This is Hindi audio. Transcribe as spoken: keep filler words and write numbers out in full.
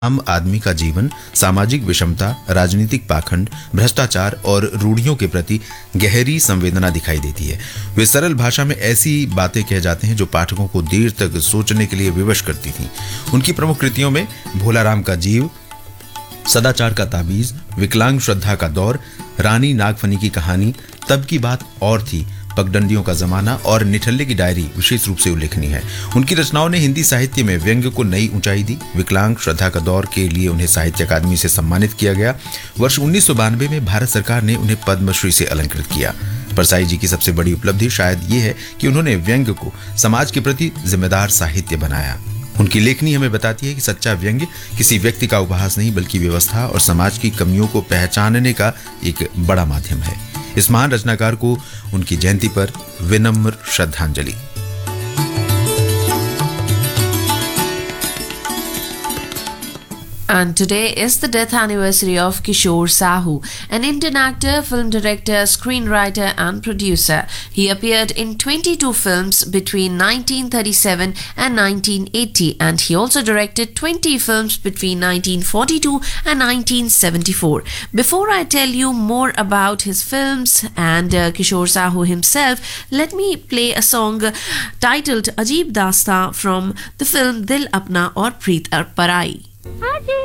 आम आदमी का जीवन सामाजिक विषमता, राजनीतिक पाखंड, भ्रष्टाचार और रूढ़ियों के प्रति गहरी संवेदना दिखाई देती है। वे सरल भाषा में ऐसी बातें कह जाते हैं जो पाठकों को देर तक सोचने के लिए विवश करती थीं। उनकी प्रमुख कृतियों में भोलाराम का जीव, सदाचार का ताबीज, विकलांग श्रद्धा का दौर, रानी नागफनी की कहानी, तब की बात और थी, पगडंडियों का जमाना और निठल्ले की डायरी विशेष रूप से उल्लेखनीय है। उनकी रचनाओं ने हिंदी साहित्य में व्यंग्य को नई ऊंचाई दी। विकलांग श्रद्धा का दौर के लिए उन्हें साहित्य अकादमी से सम्मानित किया गया। वर्ष उन्नीस सौ बानवे में भारत सरकार ने उन्हें पद्मश्री से अलंकृत किया। परसाई जी की सबसे बड़ी उपलब्धि शायद ये है कि उन्होंने व्यंग्य को समाज के प्रति जिम्मेदार साहित्य बनाया। उनकी लेखनी हमें बताती है कि सच्चा व्यंग्य किसी व्यक्ति का उपहास नहीं, बल्कि व्यवस्था और समाज की कमियों को पहचानने का एक बड़ा माध्यम है। इस महान रचनाकार को उनकी जयंती पर विनम्र श्रद्धांजलि। And today is the death anniversary of Kishore Sahu, an Indian actor, film director, screenwriter and producer. He appeared in twenty-two films between nineteen thirty-seven and nineteen eighty, and he also directed twenty films between nineteen forty-two and nineteen seventy-four. Before I tell you more about his films and uh, Kishore Sahu himself, let me play a song titled Ajeeb Dasta from the film Dil Apna aur Preet Parai.